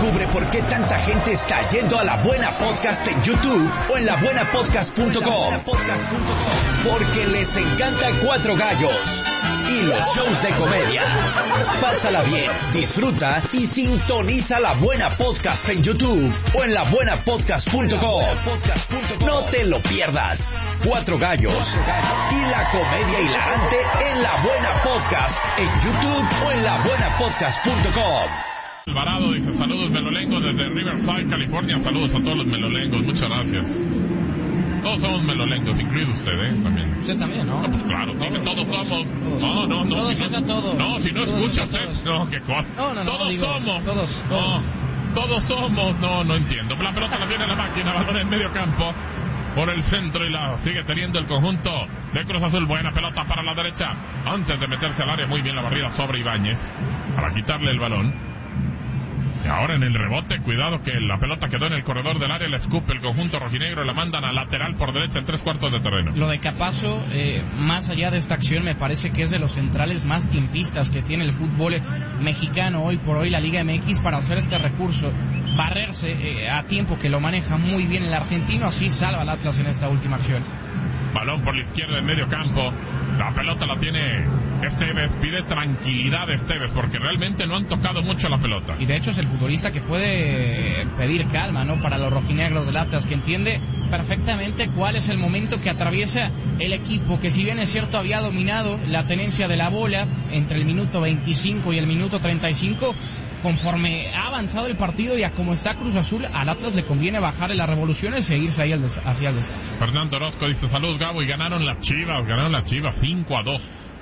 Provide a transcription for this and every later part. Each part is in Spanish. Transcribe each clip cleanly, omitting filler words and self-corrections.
Descubre por qué tanta gente está yendo a La Buena Podcast en YouTube o en labuenapodcast.com. Porque les encanta Cuatro Gallos y los shows de comedia. Pásala bien, disfruta y sintoniza La Buena Podcast en YouTube o en labuenapodcast.com. No te lo pierdas. Cuatro Gallos y la comedia hilarante en La Buena Podcast en YouTube o en labuenapodcast.com. Alvarado dice: saludos melolengos desde Riverside, California. Saludos a todos los melolengos, muchas gracias. Todos somos melolengos, incluido usted, también. Usted también, ¿no? No, pues claro, dije todos somos. No, Todos, si no, todos. no, si no escucha usted, no, qué cosa. Todos digo, somos. Todos. No, todos somos, no entiendo. La pelota la tiene la máquina, balón en medio campo. Por el centro y la sigue teniendo el conjunto de Cruz Azul. Buena pelota para la derecha. Antes de meterse al área, muy bien la barrida sobre Ibáñez para quitarle el balón. Y ahora en el rebote, cuidado que la pelota quedó en el corredor del área, la escupe el conjunto rojinegro, la mandan a lateral por derecha en 3/4 de terreno. Lo de Capazo, más allá de esta acción, me parece que es de los centrales más tiempistas que tiene el fútbol mexicano hoy por hoy, la Liga MX, para hacer este recurso, barrerse a tiempo, que lo maneja muy bien el argentino, así salva al Atlas en esta última acción. Balón por la izquierda en medio campo, la pelota la tiene Esteves, pide tranquilidad Esteves porque realmente no han tocado mucho la pelota. Y de hecho es el futbolista que puede pedir calma, ¿no? Para los rojinegros del Atlas, que entiende perfectamente cuál es el momento que atraviesa el equipo, que si bien es cierto había dominado la tenencia de la bola entre el minuto 25 y el minuto 35, conforme ha avanzado el partido y a como está Cruz Azul, al Atlas le conviene bajar en las revoluciones e irse ahí hacia el descanso. Fernando Orozco dice: salud Gabo, y ganaron las Chivas 5-2.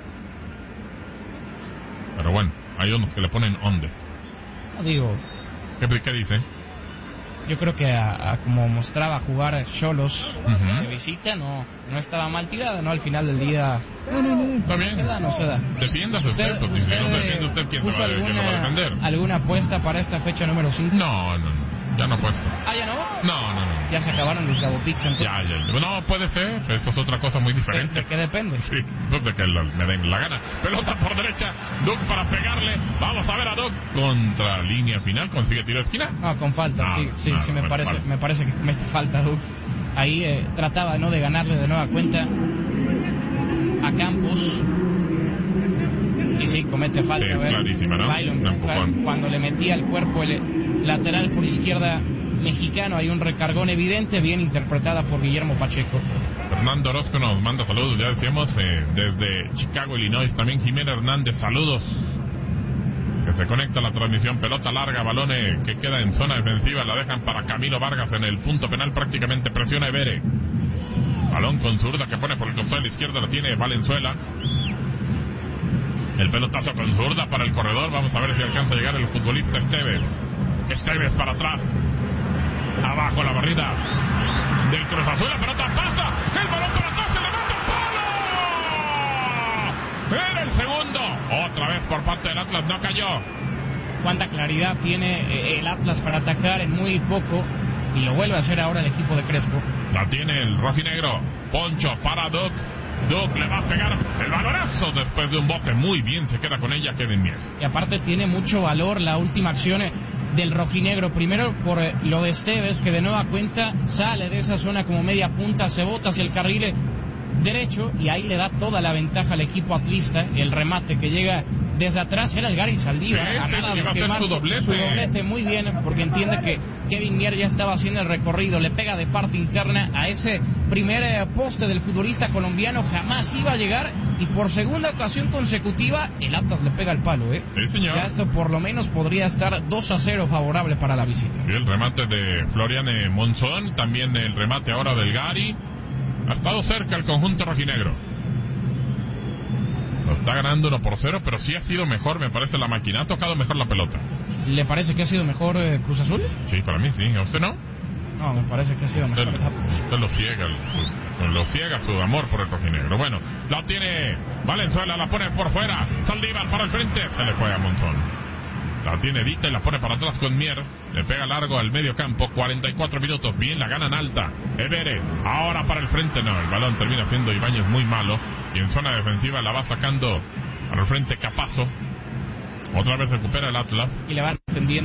Pero bueno, hay unos que le ponen onde. No digo... ¿Qué dice? Yo creo que a como mostraba jugar Xolos de visita, no estaba mal tirada, ¿no? Al final del día... No. Está bien. No se da. Defiéndase usted, pues si no se defiende usted, ¿quién lo va a defender? ¿Alguna apuesta para esta fecha número 5? No, ya no apuesto. ¿Ah, ya no? No. Ya se acabaron los Gabo Picks, entonces. Ya. No, puede ser, eso es otra cosa muy diferente. ¿De qué depende? Sí, pues de que me den la gana. Pelota por derecha, Duc para pegarle. Vamos a ver a Duc contra línea final, consigue tiro de esquina. No, con falta, sí, me parece que mete falta Duc. Ahí trataba, ¿no?, de ganarle de nueva cuenta a Campos. Y sí, comete falta. Sí, es clarísima, ¿no? Cuando le metía el cuerpo el lateral por izquierda mexicano, hay un recargón evidente, bien interpretada por Guillermo Pacheco. Fernando Orozco nos manda saludos, ya decíamos, desde Chicago, Illinois. También Jimena Hernández, saludos. Que se conecta a la transmisión. Pelota larga, balón que queda en zona defensiva, la dejan para Camilo Vargas en el punto penal, prácticamente presiona Evere. Balón con zurda que pone por el costado de la izquierda, la tiene Valenzuela. El pelotazo con zurda para el corredor, vamos a ver si alcanza a llegar el futbolista Esteves para atrás. Abajo la barrida del Cruz Azul, la pelota pasa, el balón para atrás, se levanta el palo. Era el segundo, otra vez por parte del Atlas, no cayó. Cuánta claridad tiene el Atlas para atacar en muy poco, y lo vuelve a hacer ahora el equipo de Crespo. La tiene el rojinegro, Poncho para Duc. Duc le va a pegar el balonazo después de un bote, muy bien, se queda con ella Kevin Mier. Y aparte tiene mucho valor la última acción del rojinegro, primero por lo de Esteves, que de nueva cuenta sale de esa zona como media punta, se bota hacia el carril derecho y ahí le da toda la ventaja al equipo atlista. El remate que llega desde atrás era el Gary Saldívar, su doblete muy bien, porque entiende que Kevin Mier ya estaba haciendo el recorrido, le pega de parte interna a ese primer poste del futbolista colombiano, jamás iba a llegar, y por segunda ocasión consecutiva el Atlas le pega el palo, Sí, señor. Ya esto por lo menos podría estar 2-0 favorable para la visita. Y el remate de Florian Monzón, también el remate ahora del Gary. Ha estado cerca el conjunto rojinegro. Lo está ganando 1-0, pero sí ha sido mejor, me parece, la máquina. Ha tocado mejor la pelota. ¿Le parece que ha sido mejor Cruz Azul? Sí, para mí sí. ¿A usted no? No, me parece que ha sido mejor. Usted lo ciega su amor por el rojinegro. Bueno, la tiene Valenzuela, la pone por fuera. Saldívar para el frente, se le fue a Monzón. La tiene Dita y la pone para atrás con Mier. Le pega largo al medio campo. 44 minutos. Bien, la ganan alta. Evere. Ahora para el frente. No, el balón termina siendo Ibáñez muy malo. Y en zona defensiva la va sacando para el frente Capazo. Otra vez recupera el Atlas. Y le va tendiendo